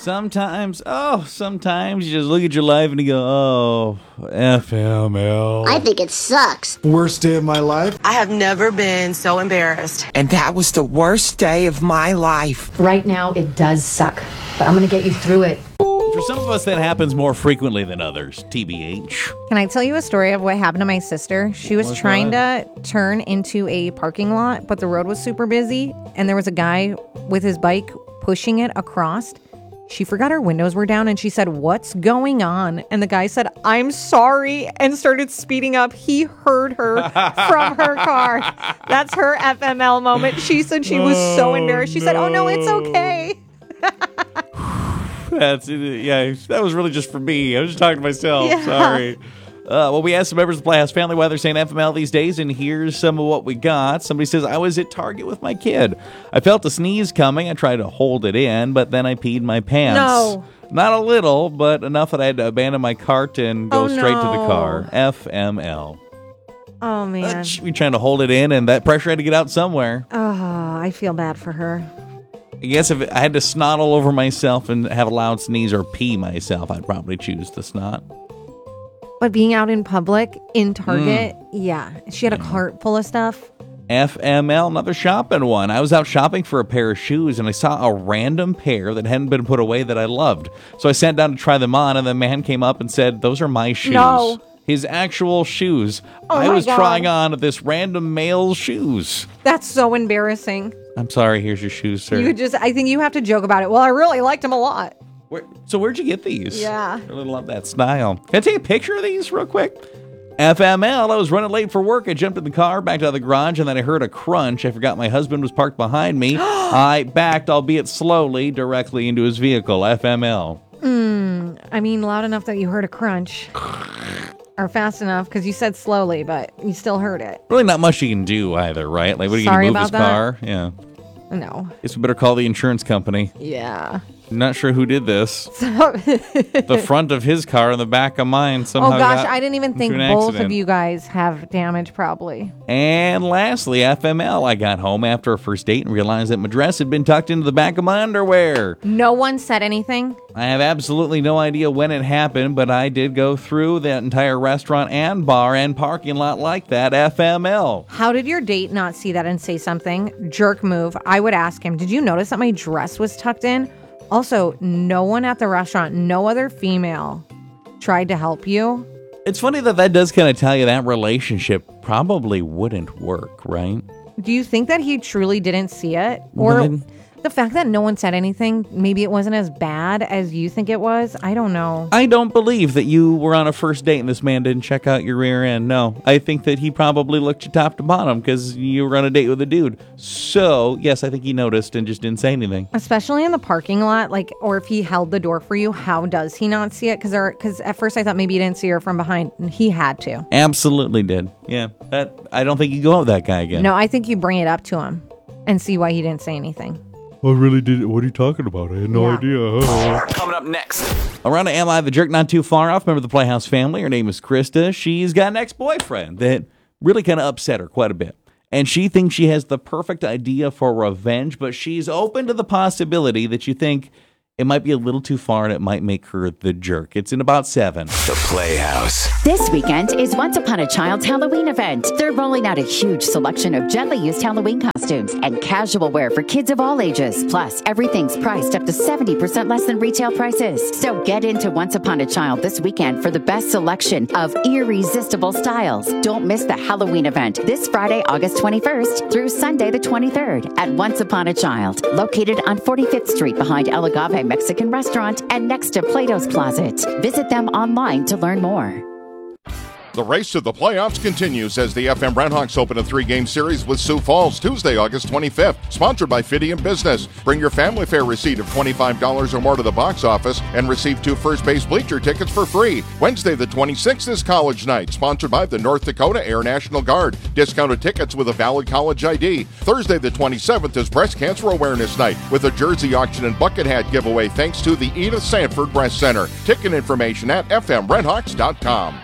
Sometimes you just look at your life and you go, oh, FML. I think it sucks. Worst day of my life. I have never been so embarrassed. And that was the worst day of my life. Right now, it does suck, but I'm going to get you through it. For some of us, that happens more frequently than others, TBH. Can I tell you a story of what happened to my sister? She was trying to turn into a parking lot, but the road was super busy, and there was a guy with his bike pushing it across. She forgot her windows were down, and she said, "What's going on?" And the guy said, "I'm sorry," and started speeding up. He heard her from her car. That's her FML moment. She said she was so embarrassed. She said, "Oh, no, it's okay." That was really just for me. I was just talking to myself. Yeah. Sorry. Well, we asked some members of the Playhouse family why they're saying FML these days, and here's some of what we got. Somebody says, I was at Target with my kid. I felt a sneeze coming. I tried to hold it in, but then I peed my pants. No. Not a little, but enough that I had to abandon my cart and go straight to the car. FML. Oh, man. We trying to hold it in, and that pressure had to get out somewhere. Oh, I feel bad for her. I guess if I had to snot all over myself and have a loud sneeze or pee myself, I'd probably choose the snot. But being out in public, in Target, yeah. She had a cart full of stuff. FML, another shopping one. I was out shopping for a pair of shoes, and I saw a random pair that hadn't been put away that I loved. So I sat down to try them on, and the man came up and said, "Those are my shoes." No. His actual shoes. Oh I my was God. trying on this random male's shoes. That's so embarrassing. I'm sorry, here's your shoes, sir. I think you have to joke about it. Well, I really liked them a lot. So where'd you get these? Yeah. I really love that style. Can I take a picture of these real quick? FML, I was running late for work. I jumped in the car, backed out of the garage, and then I heard a crunch. I forgot my husband was parked behind me. I backed, albeit slowly, directly into his vehicle. FML. I mean, loud enough that you heard a crunch. Or fast enough, because you said slowly, but you still heard it. Really not much you can do either, right? Like, what are you Sorry going to move about his that. car? Yeah. No. Guess we better call the insurance company. Yeah. Not sure who did this. The front of his car and the back of mine somehow Oh gosh, got I didn't even think into an both accident. of you guys have damage probably. And lastly, FML, I got home after a first date and realized that my dress had been tucked into the back of my underwear. No one said anything? I have absolutely no idea when it happened, but I did go through that entire restaurant and bar and parking lot like that. FML. How did your date not see that and say something? Jerk move. I would ask him, did you notice that my dress was tucked in? Also, no one at the restaurant, no other female tried to help you. It's funny that does kind of tell you that relationship probably wouldn't work, right? Do you think that he truly didn't see it? Well, Or then- the fact that no one said anything, maybe it wasn't as bad as you think it was? I don't know. I don't believe that you were on a first date and this man didn't check out your rear end. No, I think that he probably looked you top to bottom because you were on a date with a dude. So, yes, I think he noticed and just didn't say anything. Especially in the parking lot, like, or if he held the door for you, how does he not see it? Because at first I thought maybe he didn't see her from behind, and he had to. Absolutely did. Yeah, I don't think you go out with that guy again. No, I think you bring it up to him and see why he didn't say anything. I really did. What are you talking about? I had no idea. Coming up next. Around to Am I the Jerk? Not too far off. Member of the Playhouse family. Her name is Krista. She's got an ex-boyfriend that really kind of upset her quite a bit. And she thinks she has the perfect idea for revenge, but she's open to the possibility that you think it might be a little too far and it might make her the jerk. It's in about 7. The Playhouse. This weekend is Once Upon a Child's Halloween event. They're rolling out a huge selection of gently used Halloween costumes and casual wear for kids of all ages. Plus, everything's priced up to 70% less than retail prices. So get into Once Upon a Child this weekend for the best selection of irresistible styles. Don't miss the Halloween event this Friday, August 21st through Sunday the 23rd at Once Upon a Child, located on 45th Street behind El Agave Mexican restaurant and next to Plato's Closet. Visit them online to learn more. The race to the playoffs continues as the FM Redhawks open a 3-game series with Sioux Falls Tuesday, August 25th. Sponsored by Fidium Business. Bring your family fare receipt of $25 or more to the box office and receive 2 first base bleacher tickets for free. Wednesday the 26th is College Night. Sponsored by the North Dakota Air National Guard. Discounted tickets with a valid college ID. Thursday the 27th is Breast Cancer Awareness Night with a jersey auction and bucket hat giveaway thanks to the Edith Sanford Breast Center. Ticket information at fmredhawks.com.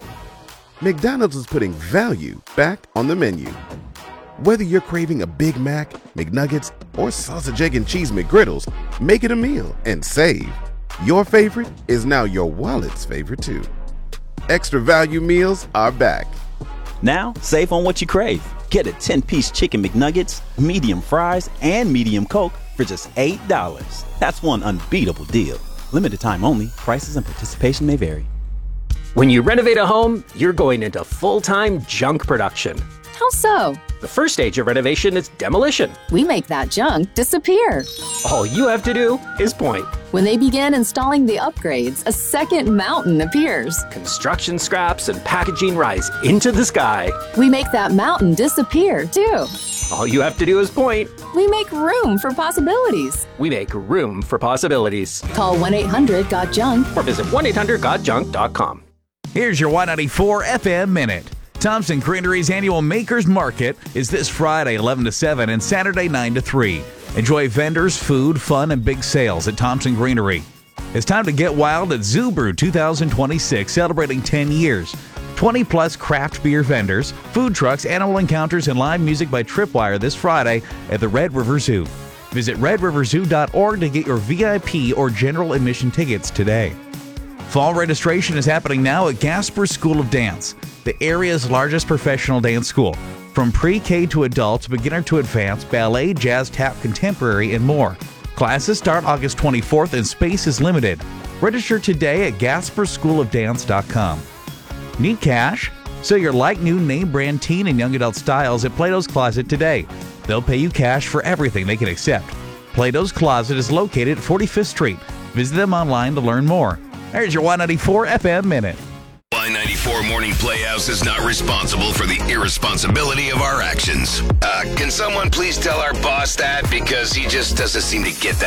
McDonald's is putting value back on the menu. Whether you're craving a Big Mac, McNuggets, or sausage, egg, and cheese McGriddles, make it a meal and save. Your favorite is now your wallet's favorite too. Extra value meals are back. Now, save on what you crave. Get a 10-piece chicken McNuggets, medium fries, and medium Coke for just $8. That's one unbeatable deal. Limited time only. Prices and participation may vary. When you renovate a home, you're going into full-time junk production. How so? The first stage of renovation is demolition. We make that junk disappear. All you have to do is point. When they begin installing the upgrades, a second mountain appears. Construction scraps and packaging rise into the sky. We make that mountain disappear, too. All you have to do is point. We make room for possibilities. We make room for possibilities. Call 1-800-GOT-JUNK or visit 1-800-GOT-JUNK.com. Here's your Y94 FM Minute. Thompson Greenery's annual Makers Market is this Friday 11 to 7 and Saturday 9 to 3. Enjoy vendors, food, fun, and big sales at Thompson Greenery. It's time to get wild at Zoo Brew 2026, celebrating 10 years. 20-plus craft beer vendors, food trucks, animal encounters, and live music by Tripwire this Friday at the Red River Zoo. Visit redriverzoo.org to get your VIP or general admission tickets today. Fall registration is happening now at Gasper School of Dance, the area's largest professional dance school. From pre-K to adults, beginner to advanced, ballet, jazz, tap, contemporary, and more. Classes start August 24th and space is limited. Register today at gasperschoolofdance.com. Need cash? Sell your like-new name-brand teen and young adult styles at Plato's Closet today. They'll pay you cash for everything they can accept. Plato's Closet is located at 45th Street. Visit them online to learn more. There's your Y94 FM Minute. Y94 Morning Playhouse is not responsible for the irresponsibility of our actions. Can someone please tell our boss that? Because he just doesn't seem to get that.